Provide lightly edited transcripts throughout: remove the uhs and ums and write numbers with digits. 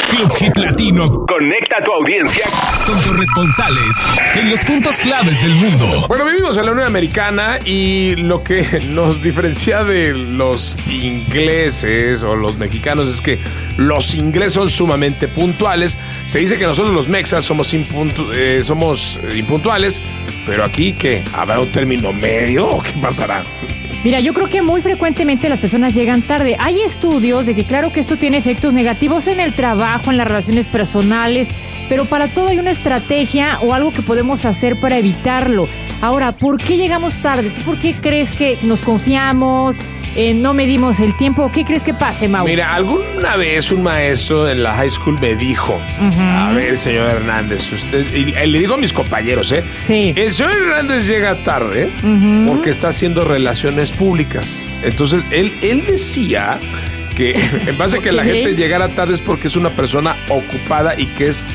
Club Hit Latino. Conecta a tu audiencia Con corresponsales en los puntos claves del mundo. Bueno, vivimos en la Unión Americana y lo que nos diferencia de los ingleses o los mexicanos es que los ingleses son sumamente puntuales. Se dice que nosotros los mexas somos impuntuales, pero aquí, ¿qué? ¿Habrá un término medio o qué pasará? Mira, yo creo que muy frecuentemente las personas llegan tarde. Hay estudios de que claro que esto tiene efectos negativos en el trabajo, en las relaciones personales, pero para todo hay una estrategia o algo que podemos hacer para evitarlo. Ahora, ¿por qué llegamos tarde? ¿Tú por qué crees que nos confiamos? ¿No medimos el tiempo? ¿Qué crees que pase, Mau? Mira, alguna vez un maestro en la high school me dijo, a ver, señor Hernández, usted, y le digo a mis compañeros, Sí. el señor Hernández llega tarde porque está haciendo relaciones públicas. Entonces, él decía que en base a que la gente llegara tarde es porque es una persona ocupada y que es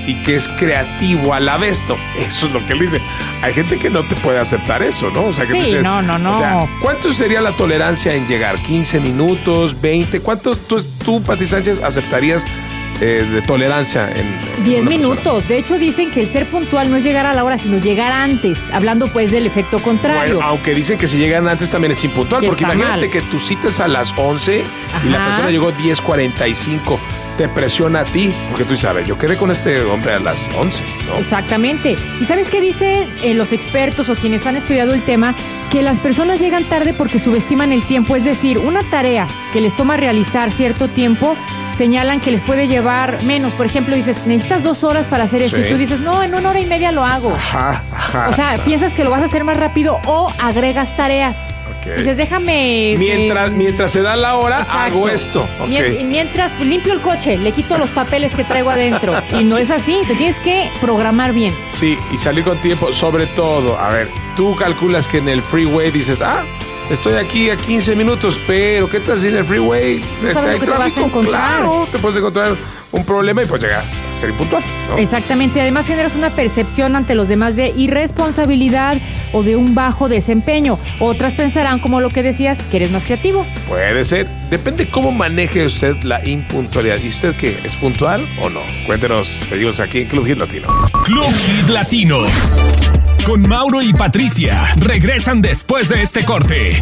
creativo a la vez, ¿no? Eso es lo que él dice. Hay gente que no te puede aceptar eso, ¿no? O sea, que sí, dices, no. O sea, ¿cuánto sería la tolerancia en llegar? ¿15 minutos? ¿20? ¿Cuánto tú Pati Sánchez, aceptarías de tolerancia en 10 una minutos. persona? De hecho, dicen que el ser puntual no es llegar a la hora, sino llegar antes. Hablando, pues, del efecto contrario. Bueno, aunque dicen que si llegan antes también es impuntual, Que porque está imagínate mal. que tú cites a las 11 y la Ajá. persona llegó 10:45. Te presiona a ti, porque tú dices, a ver, yo quedé con este hombre a las 11, ¿no? Exactamente. ¿Y sabes qué dicen los expertos o quienes han estudiado el tema? Que las personas llegan tarde porque subestiman el tiempo. Es decir, una tarea que les toma realizar cierto tiempo, señalan que les puede llevar menos. Por ejemplo, dices, necesitas 2 horas para hacer esto. Sí. Y tú dices, no, en 1 hora y media lo hago. Ajá. O sea, piensas que lo vas a hacer más rápido o agregas tareas. Ok. Dices, déjame... Mientras se da la hora, Exacto. hago esto. Ok. Mientras pues, limpio el coche, le quito los papeles que traigo adentro. Y no es así, te tienes que programar bien. Sí, y salir con tiempo, sobre todo. A ver, tú calculas que en el freeway dices, estoy aquí a 15 minutos, pero ¿qué tal si en el freeway sabes lo que te vas a encontrar. Claro, te puedes encontrar un problema y pues llegar a ser impuntual, ¿no? Exactamente, además generas una percepción ante los demás de irresponsabilidad o de un bajo desempeño. Otras pensarán, como lo que decías, que eres más creativo. Puede ser, depende cómo maneje usted la impuntualidad. ¿Y usted qué? ¿Es puntual o no? Cuéntenos, seguimos aquí en Club Hit Latino. Club Hit Latino. Con Mauro y Patricia. Regresan después de este corte.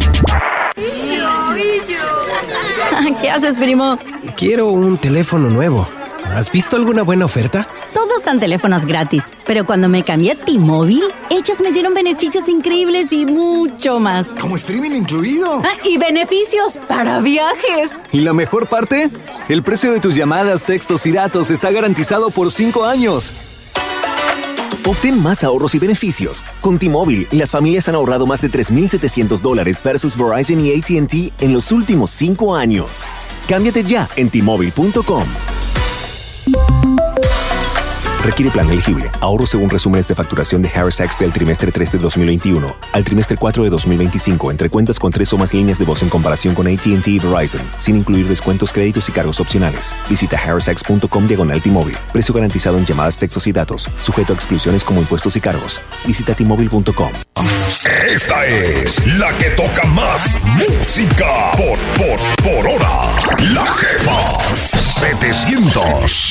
¿Qué haces, primo? Quiero un teléfono nuevo. ¿Has visto alguna buena oferta? Todos dan teléfonos gratis, pero cuando me cambié a T-Mobile, ellos me dieron beneficios increíbles y mucho más. Como streaming incluido. Y beneficios para viajes. ¿Y la mejor parte? El precio de tus llamadas, textos y datos está garantizado por 5 años. Obtén más ahorros y beneficios. Con T-Mobile, las familias han ahorrado más de $3,700 versus Verizon y AT&T en los últimos 5 años. Cámbiate ya en T-Mobile.com. Requiere plan elegible. Ahorro según resúmenes de facturación de Harris Tax del trimestre 3 de 2021 al trimestre 4 de 2025 entre cuentas con 3 o más líneas de voz en comparación con AT&T y Verizon, sin incluir descuentos, créditos y cargos opcionales. Visita harristax.com/T-Mobile. Precio garantizado en llamadas, textos y datos. Sujeto a exclusiones como impuestos y cargos. Visita T-Mobile.com. Esta es la que toca más música por hora. La Jefa 700.